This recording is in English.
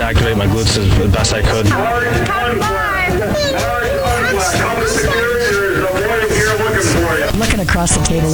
activate my glutes as best I could. Looking across the table